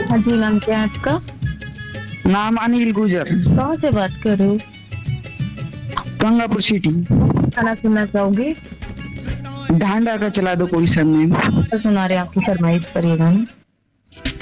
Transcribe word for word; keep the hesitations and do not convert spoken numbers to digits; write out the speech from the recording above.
हाँ जी मैम, क्या है आपका? नाम अनिल गुजर। कहाँ से बात कर रहे हो? गंगापुर सिटी। गाना सुनना चाहोगे? ढांडा का चला दो कोई सरनेम। सुना रहे हैं आपकी फरमाइश पर ये गाना।